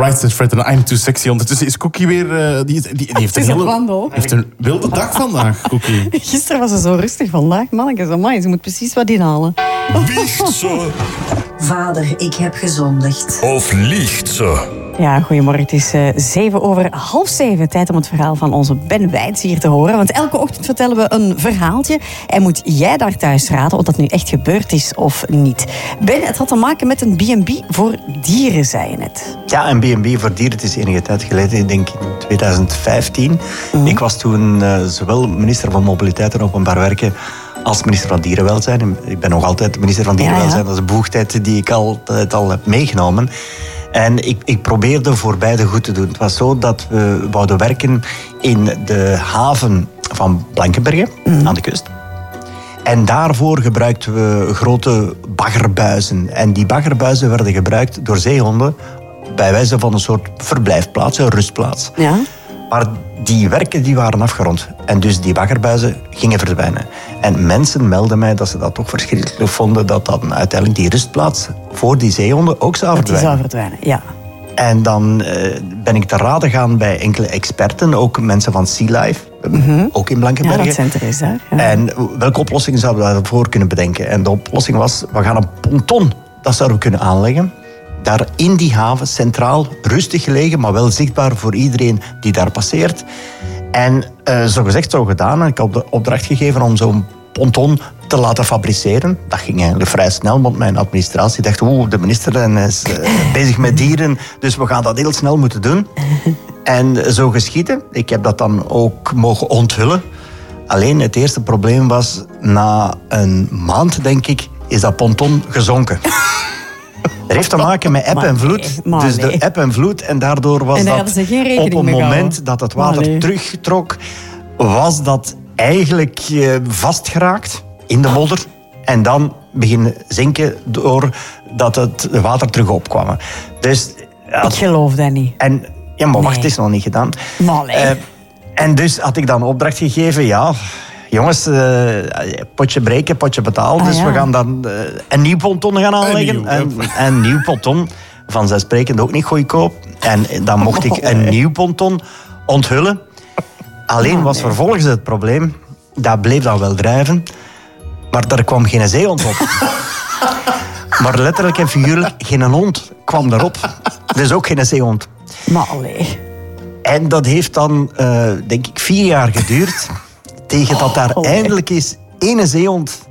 Right, said Fred, and I'm too sexy. Ondertussen is Cookie weer... Die heeft een wilde dag vandaag, Cookie. Gisteren was ze zo rustig, vandaag mannetjes. Amai, ze moet precies wat inhalen. Wiegt ze? Vader, ik heb gezondigd. Of liegt ze? Ja, goedemorgen. Het is 7:06. Tijd om het verhaal van onze Ben Wijts hier te horen. Want elke ochtend vertellen we een verhaaltje. En moet jij daar thuis raden of dat nu echt gebeurd is of niet. Ben, het had te maken met een B&B voor dieren, zei je net. Ja, een B&B voor dieren. Het is enige tijd geleden, ik denk in 2015. Ik was toen zowel minister van Mobiliteit en Openbaar Werken als minister van Dierenwelzijn. Ik ben nog altijd minister van Dierenwelzijn. Dat is een bevoegdheid die ik altijd al heb meegenomen. En ik probeerde voor beide goed te doen. Het was zo dat we wouden werken in de haven van Blankenberge, aan de kust. En daarvoor gebruikten we grote baggerbuizen. En die baggerbuizen werden gebruikt door zeehonden bij wijze van een soort verblijfplaats, een rustplaats. Ja. Maar die werken die waren afgerond. En dus die baggerbuizen gingen verdwijnen. En mensen melden mij dat ze dat toch verschrikkelijk vonden, dat dan uiteindelijk die rustplaats voor die zeehonden ook zou verdwijnen. Die zou verdwijnen, ja. En dan ben ik te raden gaan bij enkele experten, ook mensen van Sea Life, ook in Blankenberge. Ja, dat center is daar. Ja. En welke oplossing zouden we daarvoor kunnen bedenken? En de oplossing was, we gaan een ponton, dat zouden we kunnen aanleggen. Daar in die haven, centraal, rustig gelegen, maar wel zichtbaar voor iedereen die daar passeert. En zo gezegd, zo gedaan. Ik had de opdracht gegeven om zo'n ponton te laten fabriceren. Dat ging eigenlijk vrij snel, want mijn administratie dacht, de minister is bezig met dieren, dus we gaan dat heel snel moeten doen. En zo geschiedde. Ik heb dat dan ook mogen onthullen. Alleen het eerste probleem was, na een maand, denk ik, is dat ponton gezonken. Dat heeft te maken met eb en vloed. Dus de eb en vloed. En daardoor was dat op het moment dat het water terugtrok, was dat eigenlijk vastgeraakt in de modder. En dan beginnen zinken doordat het water terug opkwam. Dus, ik geloof dat niet. En, ja, maar wacht, het is nog niet gedaan. En dus had ik dan opdracht gegeven, ja... Jongens, potje breken, potje betalen. Dus we gaan dan een nieuw ponton gaan aanleggen. Een nieuw ponton. Vanzelfsprekend ook niet goedkoop. En dan mocht ik een nieuw ponton onthullen. Alleen was vervolgens het probleem, dat bleef dan wel drijven, maar daar kwam geen zeehond op. Maar letterlijk en figuurlijk, geen hond kwam erop. Dus ook geen zeehond. Maar allee. En dat heeft dan, denk ik, 4 jaar geduurd. Tegen dat daar eindelijk eens ene zeehond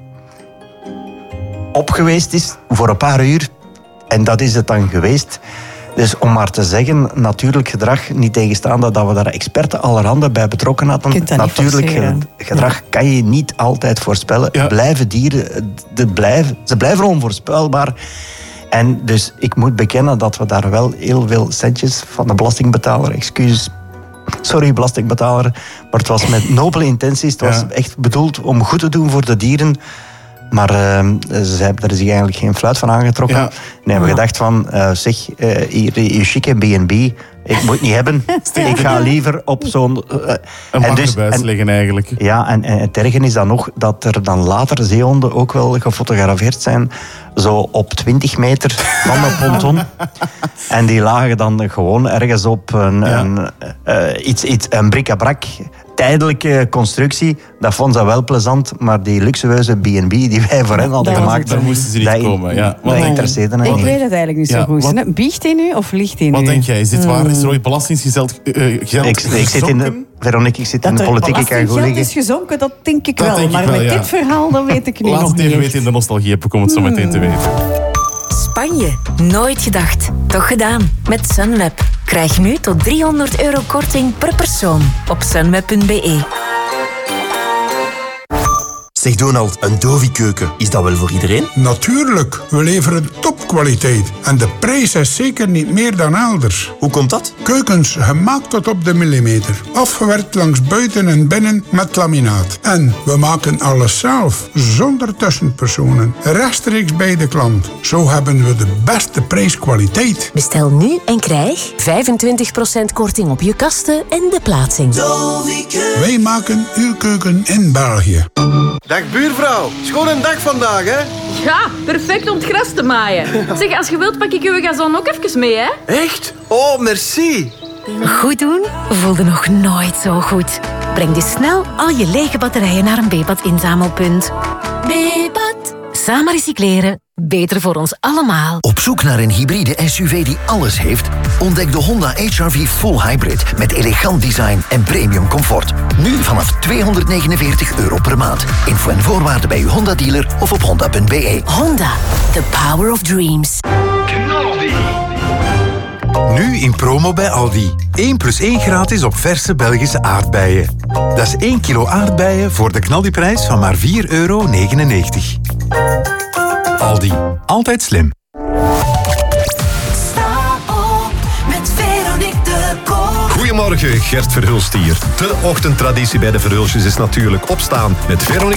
op geweest is voor een paar uur. En dat is het dan geweest. Dus om maar te zeggen, natuurlijk gedrag, niet tegenstaande dat we daar experten allerhande bij betrokken hadden. Natuurlijk gedrag kan je niet altijd voorspellen. Ja. Blijven dieren, ze blijven onvoorspelbaar. En dus ik moet bekennen dat we daar wel heel veel centjes van de belastingbetaler, sorry, belastingbetaler, maar het was met nobele intenties. Het was echt bedoeld om goed te doen voor de dieren. Maar ze hebben er zich eigenlijk geen fluit van aangetrokken. Ja. En hebben gedacht van, hier, je chique B&B, ik moet het niet hebben. Ik ga liever op zo'n... een baggerbuis liggen eigenlijk. Ja, en het erge is dan nog dat er dan later zeehonden ook wel gefotografeerd zijn. Zo op 20 meter van de ponton. En die lagen dan gewoon ergens op een bric-à-brac. Tijdelijke constructie, dat vond ze wel plezant, maar die luxueuze B&B die wij voor hen hadden gemaakt, daar moesten ze niet komen. Ja. Dat interesseerde hen niet. Ik weet het eigenlijk niet zo goed. Biegt hij nu of ligt hij nu? Wat denk jij? Is dit waar? Is er ooit belastingsgeld Veronique, ik zit in de politiek. Ik kan goed liggen. Is gezonken, dat denk ik wel. Maar met dit verhaal, dat weet ik nu nog niet. Laat het even weten in de nostalgie, we komen het zo meteen te weten. Spanje. Nooit gedacht. Toch gedaan. Met Sunweb. Krijg nu tot €300 korting per persoon op sunweb.be. Zeg Donald, een Dovi-keuken, is dat wel voor iedereen? Natuurlijk, we leveren topkwaliteit. En de prijs is zeker niet meer dan elders. Hoe komt dat? Keukens gemaakt tot op de millimeter. Afgewerkt langs buiten en binnen met laminaat. En we maken alles zelf, zonder tussenpersonen. Rechtstreeks bij de klant. Zo hebben we de beste prijskwaliteit. Bestel nu en krijg 25% korting op je kasten en de plaatsing. Wij maken uw keuken in België. Dag buurvrouw, schoon een dag vandaag, hè? Ja, perfect om het gras te maaien. Zeg, als je wilt pak ik uw gazon ook even mee, hè? Echt? Oh, merci. Goed doen voelde nog nooit zo goed. Breng dus snel al je lege batterijen naar een Bepat-inzamelpunt. Bepat. Samen recycleren. Beter voor ons allemaal. Op zoek naar een hybride SUV die alles heeft? Ontdek de Honda HR-V Full Hybrid met elegant design en premium comfort. Nu vanaf €249 per maand. Info en voorwaarden bij uw Honda-dealer of op honda.be. Honda, the power of dreams. Nu in promo bij Aldi. 1+1 gratis op verse Belgische aardbeien. Dat is 1 kilo aardbeien voor de knaldiprijs van maar €4,99. Aldi. Altijd slim. Goedemorgen, Gert Verhulst hier. De ochtendtraditie bij de Verhulstjes is natuurlijk opstaan met Veronique